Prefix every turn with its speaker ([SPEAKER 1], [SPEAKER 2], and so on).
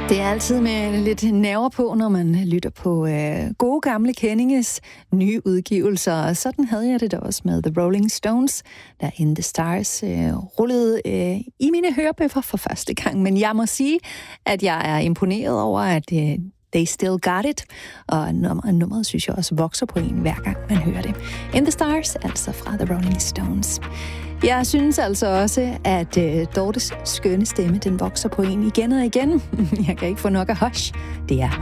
[SPEAKER 1] Det er altid med lidt nerver på, når man lytter på gode gamle kendinges nye udgivelser. Og sådan havde jeg det da også med The Rolling Stones, der In The Stars rullede i mine hørebøffer for første gang. Men jeg må sige, at jeg er imponeret over, at They Still Got It. Og nummeret synes jeg også vokser på en hver gang man hører det. In The Stars, altså fra The Rolling Stones. Jeg synes altså også, at Dortes skønne stemme, den vokser på en igen og igen. Jeg kan ikke få nok af Hush. Det er